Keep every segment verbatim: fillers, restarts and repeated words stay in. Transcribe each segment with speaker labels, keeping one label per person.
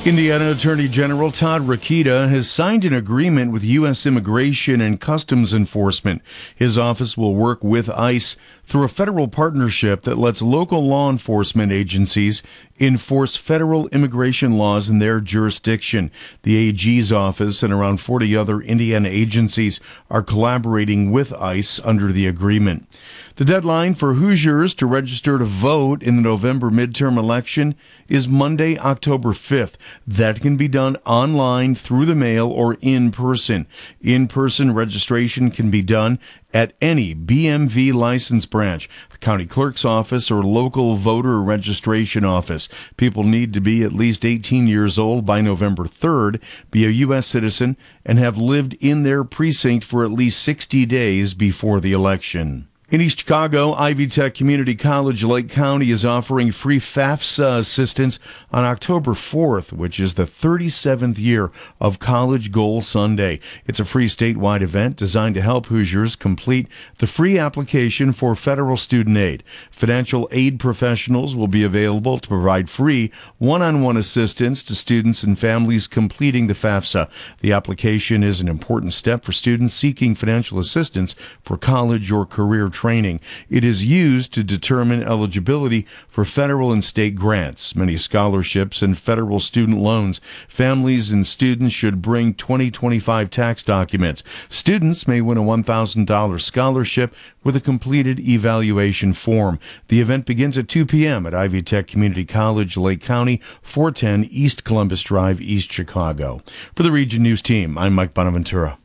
Speaker 1: Indiana Attorney General Todd Rokita has signed an agreement with U S Immigration and Customs Enforcement. His office will work with ICE through a federal partnership that lets local law enforcement agencies enforce federal immigration laws in their jurisdiction. The A G's office and around forty other Indiana agencies are collaborating with ICE under the agreement. The deadline for Hoosiers to register to vote in the November midterm election is Monday, October fifth. That can be done online, through the mail, or in person. In-person registration can be done at any B M V license branch, the county clerk's office, or local voter registration office. People need to be at least eighteen years old by November third, be a U S citizen, and have lived in their precinct for at least sixty days before the election. In East Chicago, Ivy Tech Community College Lake County is offering free FAFSA assistance on October fourth, which is the thirty-seventh year of College Goal Sunday. It's a free statewide event designed to help Hoosiers complete the free application for federal student aid. Financial aid professionals will be available to provide free one-on-one assistance to students and families completing the FAFSA. The application is an important step for students seeking financial assistance for college or career training. It is used to determine eligibility for federal and state grants, many scholarships, and federal student loans. Families and students should bring twenty twenty-five tax documents. Students may win a one thousand dollars scholarship with a completed evaluation form. The event begins at two p.m. at Ivy Tech Community College, Lake County, four ten East Columbus Drive, East Chicago. For the Region News Team, I'm Mike Bonaventura.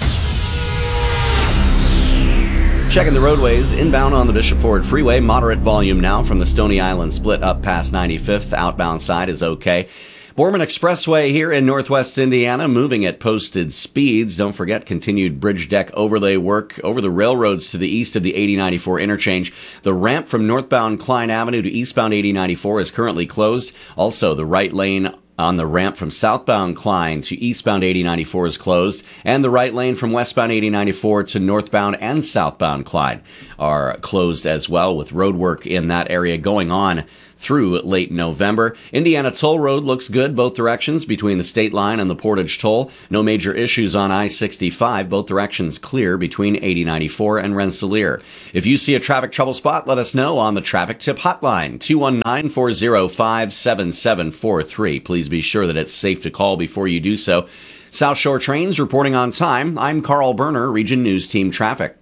Speaker 2: Checking the roadways, inbound on the Bishop Ford Freeway, moderate volume now from the Stony Island split up past ninety-fifth. Outbound side is okay. Borman Expressway here in northwest Indiana, moving at posted speeds. Don't forget continued bridge deck overlay work over the railroads to the east of the eighty ninety-four interchange. The ramp from northbound Klein Avenue to eastbound eighty ninety-four is currently closed. Also, the right lane on the ramp from southbound Klein to eastbound eighty ninety-four is closed, and the right lane from westbound eighty ninety-four to northbound and southbound Klein are closed as well, with road work in that area going on through late November. Indiana Toll Road looks good both directions between the state line and the Portage Toll. No major issues on I sixty-five. Both directions clear between eighty ninety-four and Rensselaer. If you see a traffic trouble spot, let us know on the traffic tip hotline, two one nine, four zero five, seven seven four three. Please be sure that it's safe to call before you do so. South Shore Trains reporting on time. I'm Carl Berner, Region News Team Traffic.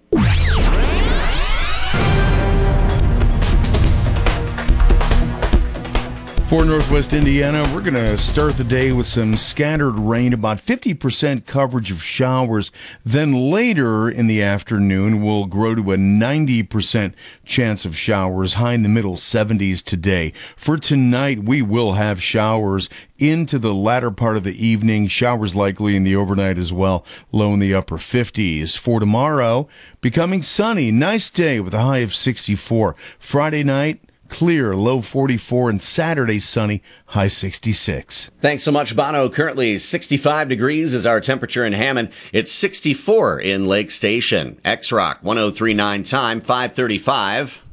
Speaker 1: For Northwest Indiana, we're going to start the day with some scattered rain, about fifty percent coverage of showers. Then later in the afternoon, we'll grow to a ninety percent chance of showers, high in the middle seventies today. For tonight, we will have showers into the latter part of the evening, showers likely in the overnight as well, low in the upper fifties. For tomorrow, becoming sunny, nice day with a high of sixty-four. Friday night, clear, low forty-four, and Saturday sunny, high sixty-six.
Speaker 2: Thanks so much, Bono. Currently sixty-five degrees is our temperature in Hammond. It's sixty-four in Lake Station. X-Rock one oh three point nine time, five thirty-five.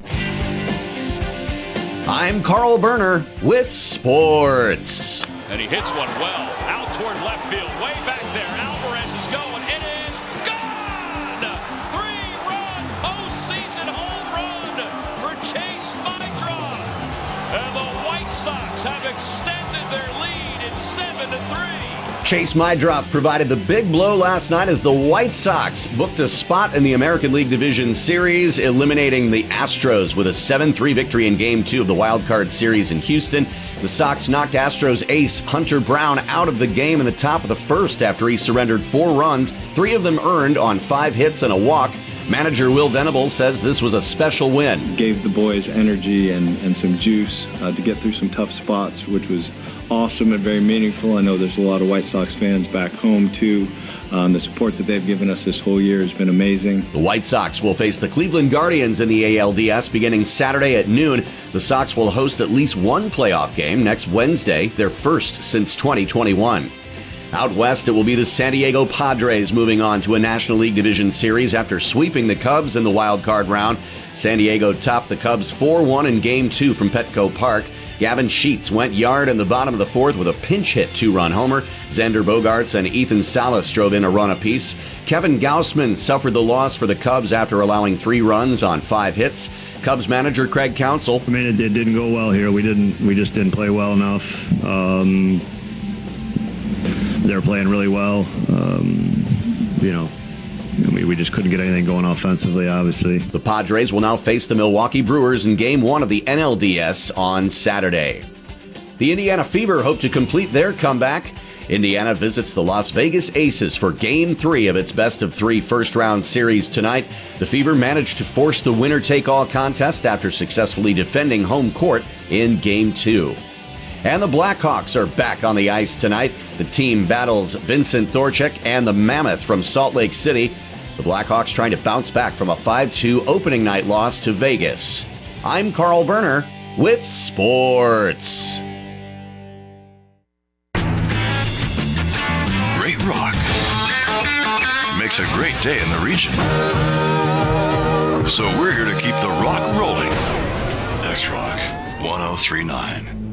Speaker 2: I'm Carl Berner with sports.
Speaker 3: And he hits one well out toward left field, way back there. Alvarez is going. It is gone! Three-run postseason home run for Chase Meidroth. And the White Sox have extended their lead. It's seven to three.
Speaker 2: Chase Meidroth provided the big blow last night as the White Sox booked a spot in the American League Division Series, eliminating the Astros with a seven three victory in Game two of the Wild Card Series in Houston. The Sox knocked Astros ace Hunter Brown out of the game in the top of the first after he surrendered four runs, three of them earned on five hits and a walk. Manager Will Venable says this was a special win.
Speaker 4: Gave the boys energy and, and some juice uh, to get through some tough spots, which was awesome and very meaningful. I know there's a lot of White Sox fans back home, too. Uh, and the support that they've given us this whole year has been amazing.
Speaker 2: The White Sox will face the Cleveland Guardians in the A L D S beginning Saturday at noon. The Sox will host at least one playoff game next Wednesday, their first since twenty twenty-one. Out west, it will be the San Diego Padres moving on to a National League Division Series after sweeping the Cubs in the wild card round. San Diego topped the Cubs four one in Game two from Petco Park. Gavin Sheets went yard in the bottom of the fourth with a pinch hit two-run homer. Xander Bogaerts and Ethan Salas drove in a run apiece. Kevin Gausman suffered the loss for the Cubs after allowing three runs on five hits. Cubs manager Craig Counsell.
Speaker 5: I mean, it, it didn't go well here. We didn't. We just didn't play well enough. Um, they're playing really well. Um, you know. I mean, we just couldn't get anything going offensively, obviously.
Speaker 2: The Padres will now face the Milwaukee Brewers in Game one of the N L D S on Saturday. The Indiana Fever hope to complete their comeback. Indiana visits the Las Vegas Aces for Game three of its best-of-three first-round series tonight. The Fever managed to force the winner-take-all contest after successfully defending home court in Game two. And the Blackhawks are back on the ice tonight. The team battles Vincent Thorchek and the Mammoth from Salt Lake City. The Blackhawks trying to bounce back from a five two opening night loss to Vegas. I'm Carl Berner with sports.
Speaker 6: Great rock makes a great day in the region. So we're here to keep the rock rolling. X Rock one oh three point nine.